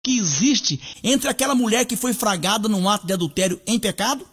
que existe entre aquela mulher que foi flagrada num ato de adultério em pecado?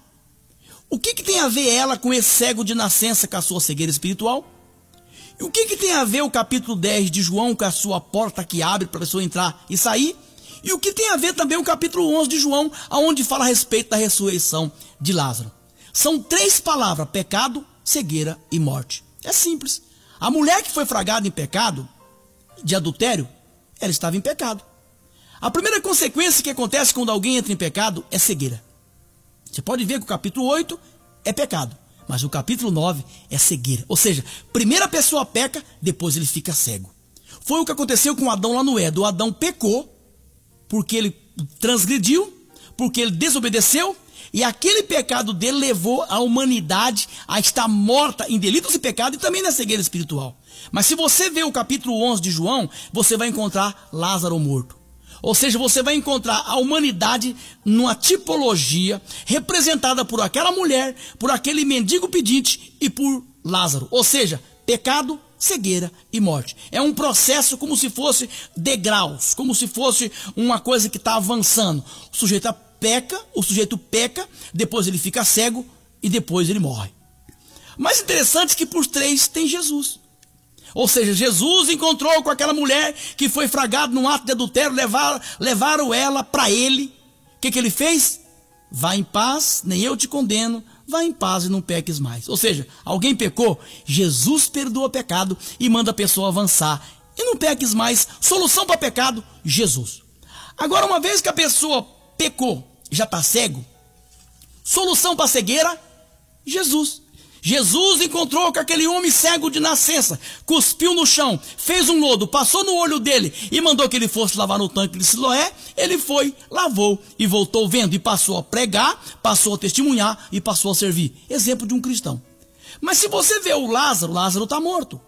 O que tem a ver ela com esse cego de nascença, com a sua cegueira espiritual? E o que tem a ver o capítulo 10 de João com a sua porta que abre para a pessoa entrar e sair? E o que tem a ver também o capítulo 11 de João, onde fala a respeito da ressurreição de Lázaro? São 3 palavras: pecado, cegueira e morte. É simples. A mulher que foi flagrada em pecado, de adultério, ela estava em pecado. A primeira consequência que acontece quando alguém entra em pecado é cegueira. Você pode ver que o capítulo 8 é pecado, mas o capítulo 9 é cegueira. Ou seja, primeiro a pessoa peca, depois ele fica cego. Foi o que aconteceu com Adão lá no Éden. O Adão pecou, porque ele transgrediu, porque ele desobedeceu, e aquele pecado dele levou a humanidade a estar morta em delitos e pecados e também na cegueira espiritual. Mas se você ver o capítulo 11 de João, você vai encontrar Lázaro morto. Ou seja, você vai encontrar a humanidade numa tipologia representada por aquela mulher, por aquele mendigo pedinte e por Lázaro. Ou seja, pecado, cegueira e morte. É um processo como se fosse degraus, como se fosse uma coisa que está avançando. O sujeito peca, depois ele fica cego e depois ele morre. Mais interessante que por 3 tem Jesus. Ou seja, Jesus encontrou com aquela mulher que foi flagrada num ato de adultério, levaram ela para ele. O que ele fez? Vá em paz, nem eu te condeno, vá em paz e não peques mais. Ou seja, alguém pecou, Jesus perdoa o pecado e manda a pessoa avançar. E não peques mais. Solução para pecado, Jesus. Agora, uma vez que a pessoa pecou, já está cego, solução para cegueira, Jesus. Jesus encontrou com aquele homem cego de nascença, cuspiu no chão, fez um lodo, passou no olho dele e mandou que ele fosse lavar no tanque de Siloé. Ele foi, lavou e voltou vendo e passou a pregar, passou a testemunhar e passou a servir. Exemplo de um cristão. Mas se você vê o Lázaro, Lázaro está morto.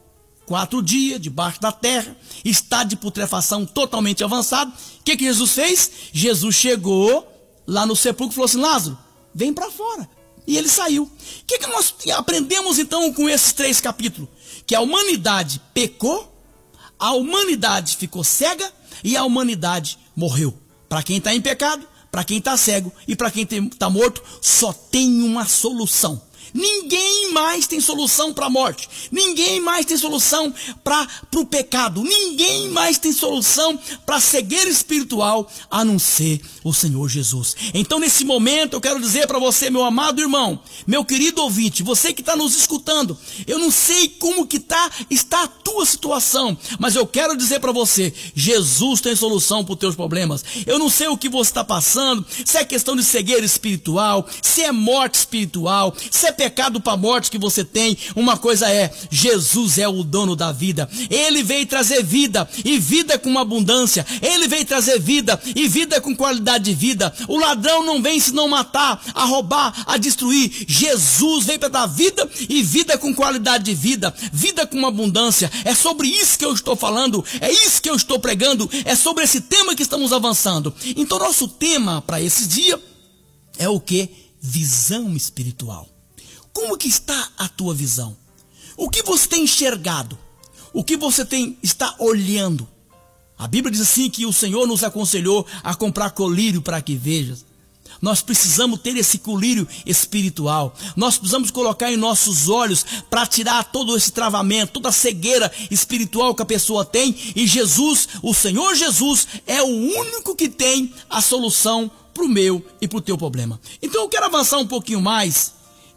4 dias debaixo da terra, estado de putrefação totalmente avançado. O que Jesus fez? Jesus chegou lá no sepulcro e falou assim: Lázaro, vem para fora. E ele saiu. O que nós aprendemos então com esses 3 capítulos? Que a humanidade pecou, a humanidade ficou cega e a humanidade morreu. Para quem está em pecado, para quem está cego e para quem está morto, só tem uma solução. Ninguém mais tem solução para a morte. Ninguém mais tem solução para o pecado. Ninguém mais tem solução para a cegueira espiritual, a não ser o Senhor Jesus. Então, nesse momento, eu quero dizer para você, meu amado irmão, meu querido ouvinte, você que está nos escutando, eu não sei como que está a tua situação, mas eu quero dizer para você, Jesus tem solução para os teus problemas. Eu não sei o que você está passando, se é questão de cegueira espiritual, se é morte espiritual, se é pecado para a morte que você tem. Uma coisa é, Jesus é o dono da vida. Ele veio trazer vida e vida com abundância. Ele veio trazer vida e vida com qualidade de vida. O ladrão não vem senão matar, a roubar, a destruir. Jesus veio para dar vida e vida com qualidade de vida, vida com abundância. É sobre isso que eu estou falando, é isso que eu estou pregando, é sobre esse tema que estamos avançando. Então nosso tema para esse dia é o que? Visão espiritual. Como que está a tua visão? O que você tem enxergado? O que você está olhando? A Bíblia diz assim que o Senhor nos aconselhou a comprar colírio para que vejas. Nós precisamos ter esse colírio espiritual. Nós precisamos colocar em nossos olhos para tirar todo esse travamento, toda a cegueira espiritual que a pessoa tem. E Jesus, o Senhor Jesus, é o único que tem a solução para o meu e para o teu problema. Então eu quero avançar um pouquinho mais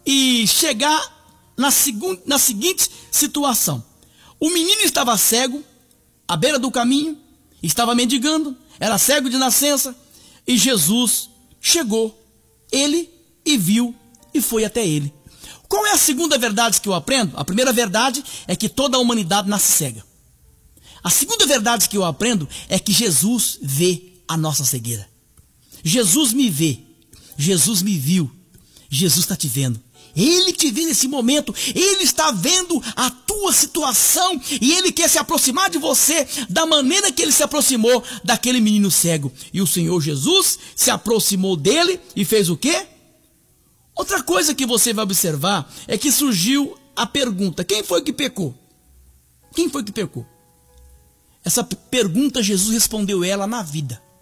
e chegar na seguinte situação. O menino estava cego, à beira do caminho, estava mendigando, era cego de nascença, e Jesus chegou, ele e viu e foi até ele. Qual é a segunda verdade que eu aprendo? A primeira verdade é que toda a humanidade nasce cega. A segunda verdade que eu aprendo é que Jesus vê a nossa cegueira. Jesus me vê, Jesus me viu, Jesus está te vendo. Ele te vê nesse momento, Ele está vendo a tua situação e Ele quer se aproximar de você da maneira que Ele se aproximou daquele menino cego. E o Senhor Jesus se aproximou dele e fez o quê? Outra coisa que você vai observar é que surgiu a pergunta: quem foi que pecou? Quem foi que pecou? Essa pergunta Jesus respondeu ela na vida.